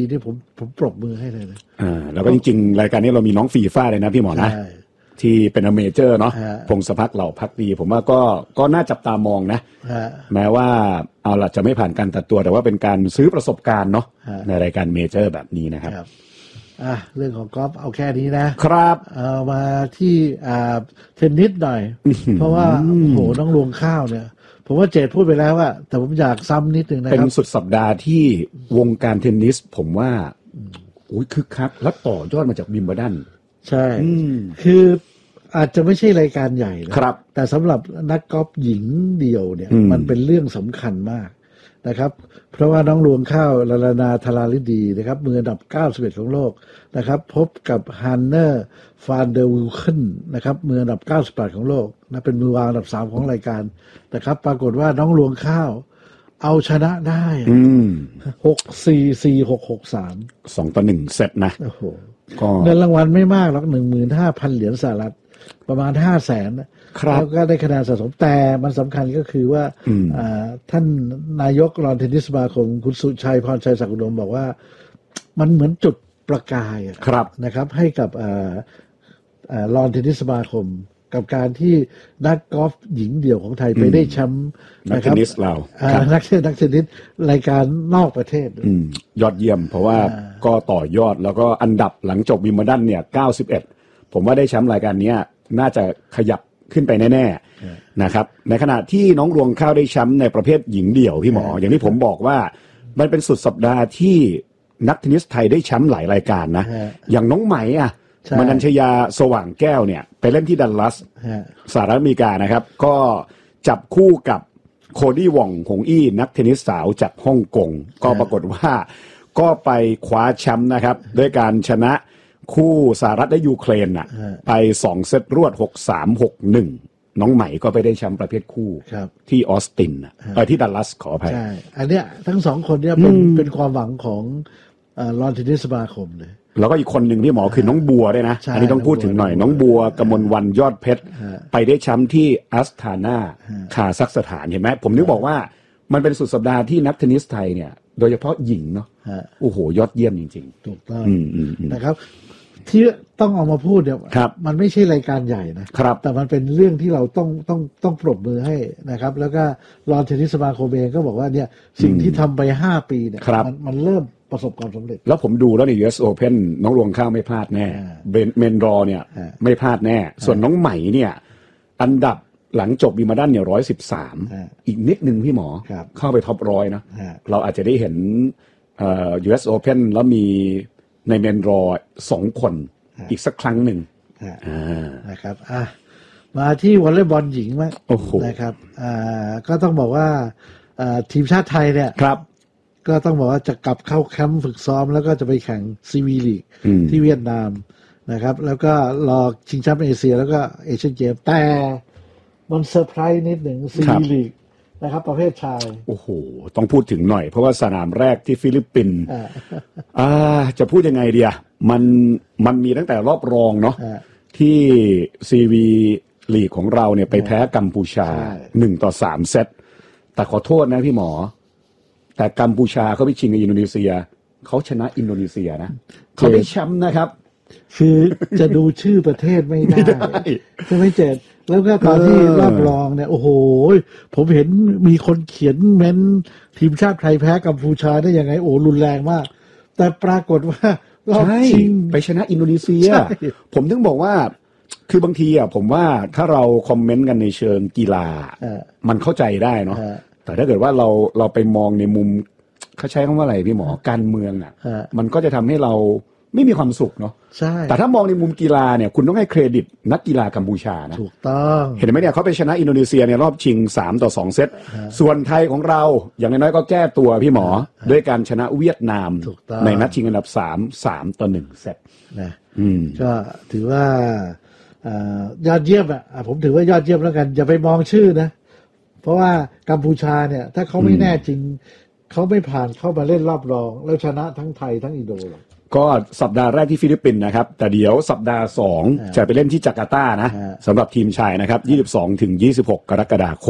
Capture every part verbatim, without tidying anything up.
นี่ผมผมปรบมือให้เลยนะอ่าแล้วก็จริงๆรายการนี้เรามีน้องฟีฟ่าเลยนะพี่หมอนะที่เป็นเมเจอร์เนาะพงศภักดิ์เหล่าภักดีผมว่าก็ก็น่าจับตามองนะแม้ว่าเอาล่ะจะไม่ผ่านการตัดตัวแต่ว่าเป็นการซื้อประสบการณ์เนาะในรายการเมเจอร์แบบนี้นะครับอ่ะเรื่องของกอล์ฟเอาแค่นี้นะครับเอามาที่อ่าเทนนิสหน่อยเพราะว่าโอ้โหน้องรวงข้าวเนี่ยผมว่าเจดพูดไปแล้วว่าแต่ผมอยากซ้ำนิดนึงนะครับเป็นสุดสัปดาห์ที่วงการเทนนิสผมว่าอุ้ยคึกคักแล้วต่อยอดมาจากวิมเบิลดันใช่คืออาจจะไม่ใช่รายการใหญ่นะครับแต่สำหรับนักกอล์ฟหญิงเดี่ยวเนี่ยมันเป็นเรื่องสำคัญมากนะครับเพราะว่าน้องรวงข้าวลาลานาธาราฤดีนะครับมืออันดับเก้าสิบเอ็ดของโลกนะครับพบกับฮันเนอร์ฟานเดอร์วิลเคนนะครับมืออันดับเก้าสิบแปดของโลกนะเป็นมือวางอันดับสามของรายการนะครับปรากฏว่าน้องรวงข้าวเอาชนะได้หก สี่ สี่ หก หก สามสองต่อหนึ่งเซตนะโอ้โหเงินรางวัลไม่มากหรอก หนึ่งหมื่นห้าพัน เหรียญสหรัฐประมาณ ห้าแสน แล้วก็ได้คะแนนสะสมแต่มันสำคัญก็คือว่าท่านนายกรอนเทนนิสสมาคมคุณสุชัยพรชัยศักดิ์อุดมบอกว่ามันเหมือนจุดประกายนะครับให้กับรอนเทนนิสสมาคมกับการที่นักกอล์ฟหญิงเดี่ยวของไทยไปได้แชมป์นักเทนนิสเรานักเทนนักเทนนิสรายการนอกประเทศยอดเยี่ยมเพราะว่าก็ต่อยอดแล้วก็อันดับหลังจบวิมเบิลดันเนี่ยเก้าสิบเอ็ดผมว่าได้แชมป์รายการนี้น่าจะขยับขึ้นไปแน่ๆนะครับในขณะที่น้องรวงข้าวได้แชมป์ในประเภทหญิงเดี่ยวพี่หมออย่างที่ผมบอกว่ามันเป็นสุดสัปดาห์ที่นักเทนนิสไทยได้แชมป์หลายรายการนะอย่างน้องไหมอ่ะมนัญชยาสว่างแก้วเนี่ยไปเล่นที่ดัลลัสสหรัฐอเมริกานะครับก็จับคู่กับโคดี้ว่องหงอี้นักเทนนิสสาวจากฮ่องกงก็ปรากฏว่าก็ไปคว้าแชมป์นะครับด้วยการชนะคู่สหรัฐและยูเครนน่ะไปสองเซตรวด หก สาม หก หนึ่ง น้องใหม่ก็ไปได้แชมป์ประเภทคู่ที่ออสตินน่ะเออที่ดัลลัสขออภัยใช่อันเนี้ยทั้งสองคนเนี่ยเป็นเป็นความหวังของลอนเทนนิสสมาคมเลยแล้วก็อีกคนหนึ่งที่หมอคือน้องบัวด้วยนะอันนี้ต้องพูดถึงหน่อยน้องบัวกมลวันยอดเพชรไปได้แชมป์ที่อัสทานาคาซัคสถานเห็นไหมผมนึกบอกว่ามันเป็นสุดสัปดาห์ที่นักเทนนิสไทยเนี่ยโดยเฉพาะหญิงเนาะโอ้โหยอดเยี่ยมจริงๆถูกต้องนะครับที่ต้องเอามาพูดเนี่ยมันไม่ใช่รายการใหญ่นะแต่มันเป็นเรื่องที่เราต้องต้องต้องปรบมือให้นะครับแล้วก็รอนเทนนิสสมาคมเองก็บอกว่าเนี่ยสิ่งที่ทำไปห้าปีเนี่ยมันมันเริ่มประสบความสำเร็จแล้วผมดูแล้วใน ยู เอส Open น้องรวงข้าวไม่พลาดแน่เมนรอเนี่ยไม่พลาดแน่ส่วนน้องใหม่เนี่ยอันดับหลังจบวิมเบิลดันเนี่ยหนึ่งร้อยสิบสามอีกนิดนึงพี่หมอเข้าไปท็อปร้อยนะเราอาจจะได้เห็นเอ่อ ยู เอส Open แล้วมีในเมนรอสองคนอีกสักครั้งหนึ่งนะครับอ่ะมาที่วอลเลย์บอลหญิงมั้งนะครับอ่าก็ต้องบอกว่าทีมชาติไทยเนี่ยก็ต้องบอกว่าจะกลับเข้าแคมป์ฝึกซ้อมแล้วก็จะไปแข่งซีวีลีกที่เวียดนามนะครับแล้วก็รอชิงแชมป์เอเชียแล้วก็เอเชียนเกมแต่มันเซอร์ไพรส์นิดหนึ่งซีวีลีกนะครับประเภทชายโอ้โหต้องพูดถึงหน่อยเพราะว่าสนามแรกที่ฟิลิปปินส์อ่าจะพูดยังไงดีอะมันมันมีตั้งแต่รอบรองเนาะที่ซีวีลีกของเราเนี่ยไปแพ้กัมพูชาหนึ่งต่อสามเซตแต่ขอโทษนะพี่หมอแต่กัมพูชาเขาไปชิงกับอินโดนีเซียเขาชนะอินโดนีเซียนะเขาได้แชมป์นะครับคือจะดูชื่อประเทศไม่ได้ใช่ไหมเจดแล้วก็ตอนที่รอบรองเนี่ยโอ้โหผมเห็นมีคนเขียนเม้นทีมชาติไทยแพ้กัมพูชาได้ยังไงโอ้รุนแรงมากแต่ปรากฏว่ารอบชิงไปชนะอินโดนีเซียผมถึงบอกว่าคือบางทีอ่ะผมว่าถ้าเราคอมเมนต์กันในเชิงกีฬามันเข้าใจได้เนาะแต่ถ้าเกิดว่าเราเราไปมองในมุมเขาใช้คำว่าอะไรพี่หมอการเมืองอ่ะมันก็จะทำให้เราไม่มีความสุขเนาะใช่แต่ถ้ามองในมุมกีฬาเนี่ยคุณต้องให้เครดิตนักกีฬากัมพูชานะถูกต้องเห็นไหมเนี่ยเขาไปชนะอินโดนีเซียในรอบชิงสามต่อสองเซตส่วนไทยของเราอย่างน้อยๆก็แก้ตัวพี่หมอด้วยการชนะเวียดนามในนัดชิงอันดับสาม สามต่อหนึ่งเซตนะก็ถือว่ายอดเยี่ยมอ่ะผมถือว่ายอดเยี่ยมแล้วกันอย่าไปมองชื่อนะเพราะว่ากัมพูชาเนี่ยถ้าเขาไม่แน่จริงเขาไม่ผ่านเข้ามาเล่นรอบรองแล้วชนะทั้งไทยทั้งอินโดหรอกก็สัปดาห์แรกที่ฟิลิปปินส์นะครับแต่เดี๋ยวสัปดาห์สองจะไปเล่นที่จาการ์ตานะสำหรับทีมชายนะครับยี่สิบสองถึงยี่สิบหกกรกฎาคม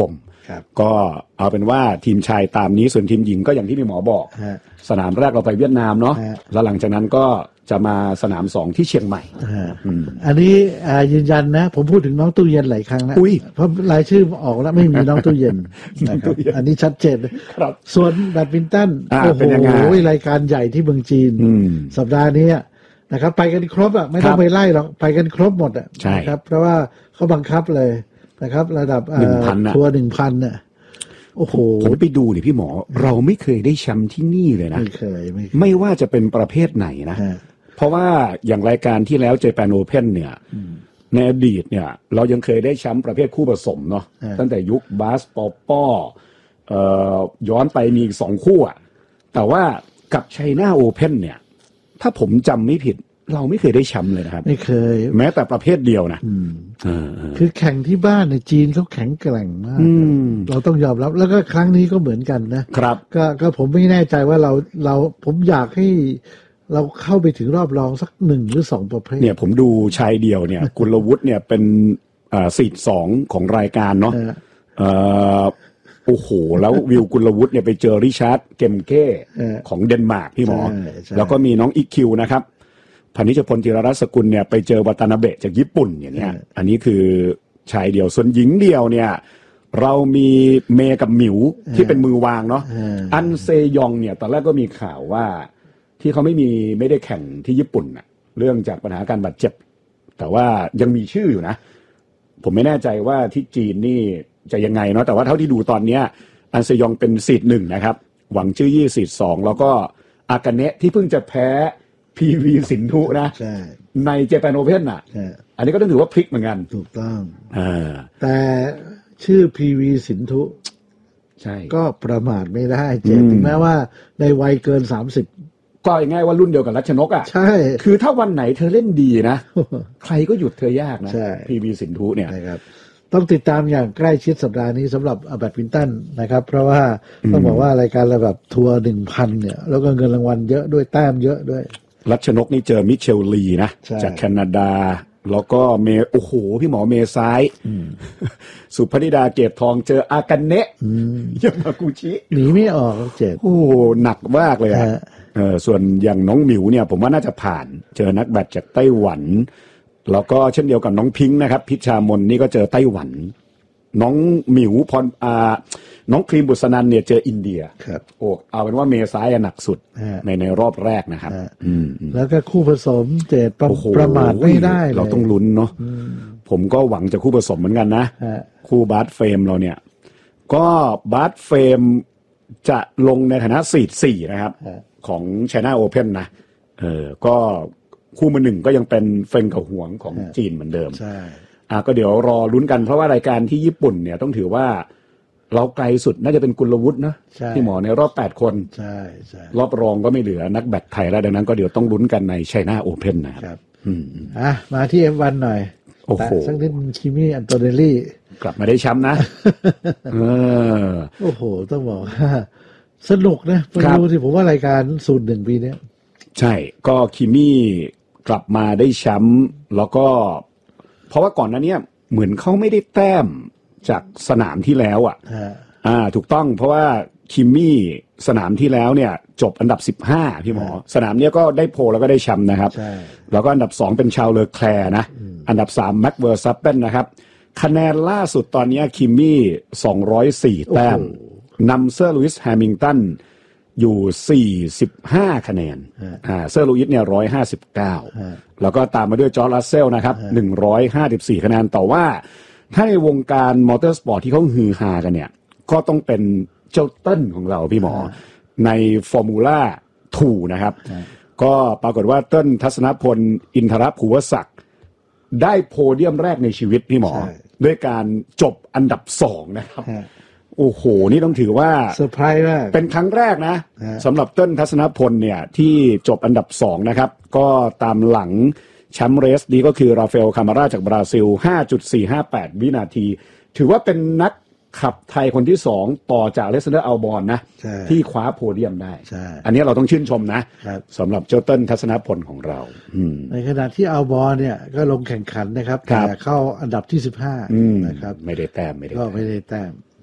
ก็เอาเป็นว่าทีมชายตามนี้ส่วนทีมหญิงก็อย่างที่พี่หมอบอกสนามแรกเราไปเวียดนามเนาะแล้วหลังจากนั้นก็จะมาสนามสองที่เชียงใหม่อันนี้ยืนยันนะผมพูดถึงน้องตู้เย็นหลายครั้งแล้วเพราะรายชื่อออกแล้วไม่มีน้องตู้เย็นนะครับอันนี้ชัดเจนส่วนแบดมินตันโอ้โหรายการใหญ่ที่เมืองจีนสัปดาห์นี้นะครับไปกันครบอ่ะไม่ต้องไปไล่หรอกไปกันครบหมดอ่ะนะครับเพราะว่าเขาบังคับเลยนะครับระดับทัวร์หนึ่งพันเนี่ยโอ้โหผมไปดูนี่พี่หมอเราไม่เคยได้แชมป์ที่นี่เลยนะไม่เคยไม่ไม่ว่าจะเป็นประเภทไหนนะเพราะว่าอย่างรายการที่แล้ว Japan Open เนี่ยในอดีตเนี่ยเรายังเคยได้แชมป์ประเภทคู่ผสมเนาะตั้งแต่ยุคบาสปอปอเอ่อย้อนไปมีอีกสองคู่อ่ะแต่ว่ากับ China Open เนี่ยถ้าผมจำไม่ผิดเราไม่เคยได้แชมป์เลยนะครับไม่เคยแม้แต่ประเภทเดียวนะคือแข่งที่บ้านในจีนเขาแข็งแกร่งมากเราต้องยอมรับแล้วก็ครั้งนี้ก็เหมือนกันนะครับก็ก็ผมไม่แน่ใจว่าเราเราผมอยากให้เราเข้าไปถึงรอบรองสักหนึ่งหรือสองประเภทเนี่ยผมดูชายเดียวเนี่ยกุลวุฒิเนี่ยเป็นซีดสองของรายการเนาะโอ้โหแล้ววิวกุลวุฒิเนี่ยไปเจอริชาร์ดเกมเก้ของเดนมาร์กพี่หมอแล้วก็มีน้องอีคิวนะครับพนิชพลธีรรัตน์สกุลเนี่ยไปเจอวัตานาเบะจากญี่ปุ่นอย่างเงี้ยอันนี้คือชายเดียวส่วนหญิงเดียวเนี่ยเรามีเมย์กับหมิวที่เป็นมือวางเนาะอันเซยองเนี่ยตอนแรกก็มีข่าวว่าที่เขาไม่มีไม่ได้แข่งที่ญี่ปุ่นน่ะเรื่องจากปัญหาการบาดเจ็บแต่ว่ายังมีชื่ออยู่นะผมไม่แน่ใจว่าที่จีนนี่จะยังไงเนาะแต่ว่าเท่าที่ดูตอนเนี้ยอันเซยองเป็นซีดหนึ่งนะครับหวังชื่อยี่ซีดสองแล้วก็อากาเนะที่เพิ่งจะแพ้พีวีสินธุนะในเจแปนโอเพ่นอ่ะอันนี้ก็ต้องถือว่าพลิกเหมือนกันถูกต้องแต่ชื่อพีวีสินธุใช่ก็ประมาทไม่ได้เจถึงแม้ว่าในวัยเกินสามสิบก็ง่ายว่ารุ่นเดียวกับรัชนกอ่ะใช่คือถ้าวันไหนเธอเล่นดีนะใครก็หยุดเธอยากนะพีวีสินธุเนี่ยนะครับต้องติดตามอย่างใกล้ชิดสัปดาห์นี้สำหรับแบดมินตันนะครับเพราะว่าต้องบอกว่ารายการระดับทัวร์หนึ่งพันเนี่ยแล้วก็เงินรางวัลเยอะด้วยแต้มเยอะด้วยรัชนกนี่เจอมิเชลลีนะจากแคนาดาแล้วก็เมโอ้โหพี่หมอเมซ้ายสุพนิดาเกตทองเจออากาเนะยามากุชิหนีไม่ออกเจ็บโอ้หนักมากเลยอ่ะเออส่วนอย่างน้องหมิวเนี่ยผมว่าน่าจะผ่านเจอนักแบดจากไต้หวันแล้วก็เช่นเดียวกับน้องพิงค์นะครับพิชามนนี่ก็เจอไต้หวันน้องหมิวพรอ่าน้องครีมบุษนันเนี่ยเจออินเดียครับโอ้เอาเป็นว่าเมซ้ายหนักสุดในในรอบแรกนะครับแล้วก็คู่ผสมเจ็ดประ, ประมาทไม่ได้เราต้องลุ้นเนาะผมก็หวังจะคู่ผสมเหมือนกันนะคู่บาสเฟรมเราเนี่ยก็บาสเฟรมจะลงในฐานะซีดสี่นะครับของ China Open นะเออก็คู่มือหนึ่งก็ยังเป็นเฟงกับหวงของจีนเหมือนเดิมใช่อ่ะก็เดี๋ยวรอลุ้นกันเพราะว่ารายการที่ญี่ปุ่นเนี่ยต้องถือว่าเราไกลสุดน่าจะเป็นกุลวุฒินะที่หมอในรอบแปดคนใช่ใช่รอบรองก็ไม่เหลือนักแบดไทยแล้วดังนั้นก็เดี๋ยวต้องลุ้นกันใน China Open นะครับอืมอ่ะมาที่ เอฟ วัน หน่อยโอ้โหสักนิดคิมี่อันโตเนลลี่กลับมาได้แชมป์นะเออโอ้โหต้องบอกสนุกนะไปดูที่ผมว่ารายการสูตรหนึ่งปีนี้ใช่ก็คิมี่กลับมาได้แชมป์แล้วก็เพราะว่าก่อนหน้านี้เหมือนเขาไม่ได้แต้มจากสนามที่แล้วอ่ะอ่าถูกต้องเพราะว่าคิมมี่สนามที่แล้วเนี่ยจบอันดับสิบห้าพี่หมอสนามเนี้ยก็ได้โพลแล้วก็ได้แชมป์นะครับแล้วก็อันดับสองเป็นชาวเลอแคลร์นะอันดับสามแม็กเวอร์ซัปเปนนะครับคะแนนล่าสุดตอนนี้คิมมี่สองร้อยสี่แต้มนำเซอร์ลุยส์แฮมิงตันอยู่สี่สิบห้าคะแนนอ่าเซอร์ลุยส์เนี่ยหนึ่งร้อยห้าสิบเก้าแล้วก็ตามมาด้วยจอร์จรัสเซลนะครับหนึ่งร้อยห้าสิบสี่คะแนนแต่ว่าถ้าในวงการมอเตอร์สปอร์ตที่เขาฮือฮากันเนี่ยก็ต้องเป็นเจ้าเติ้ลของเราพี่หมอในฟอร์มูล่าทูนะครับก็ปรากฏว่าเติ้ลทัศนพลอินทรภูวศักดิ์ได้โพเดียมแรกในชีวิตพี่หมอด้วยการจบอันดับสองนะครับโอ้โหนี่ต้องถือว่าเซอร์ไพรส์มากเป็นครั้งแรกนะสำหรับเติ้ลทัศนพลเนี่ยที่จบอันดับสองนะครับก็ตามหลังแชมป์เรสนี้ก็คือราฟาเอลคามาราจากบราซิล ห้าจุดสี่ห้าแปด วินาทีถือว่าเป็นนักขับไทยคนที่สองต่อจากเลสเดอร์อัลบอนนะที่คว้าโพเดียมได้อันนี้เราต้องชื่นชมนะสำหรับเจ้าเติ้ลทัศนพลของเราในขณะที่อัลบอนเนี่ยก็ลงแข่งขันนะครับแต่เข้าอันดับที่สิบห้านะครับไม่ได้แต้มไม่ได้ก็ไม่ได้แต้ม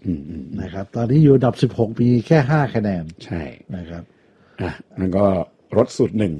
นะครับตอนนี้อยู่อันดับสิบหกมีแค่ห้าคะแนนใช่นะครับอ่ะนั่นก็รถสุดหนึ่ง